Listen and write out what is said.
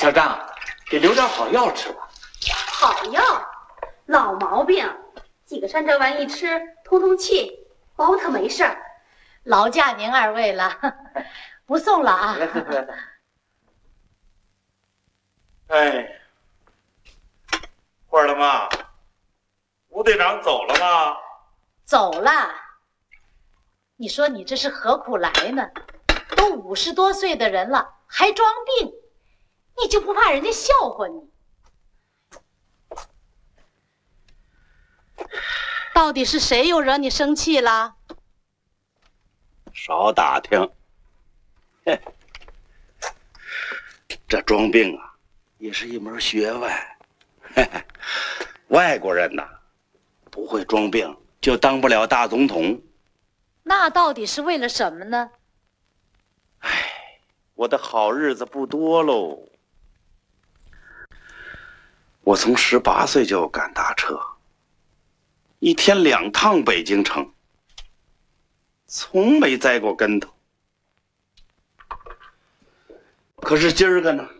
小张，给留点好药吃吧。 好药，老毛病，几个山楂丸一吃，通通气，包他没事儿。劳驾您二位了，不送了啊。 哎，慧儿他妈，吴队长走了吗？ 走了。你说你这是何苦来呢？都50多岁的人了，还装病，你就不怕人家笑话你？到底是谁又惹你生气了？ 少打听。这装病啊，也是一门学问。外国人呐，不会装病就当不了大总统。 那到底是为了什么呢？ 哎，我的好日子不多喽。我从18岁就赶大车，一天2趟北京城，从没栽过跟头。可是今儿个呢，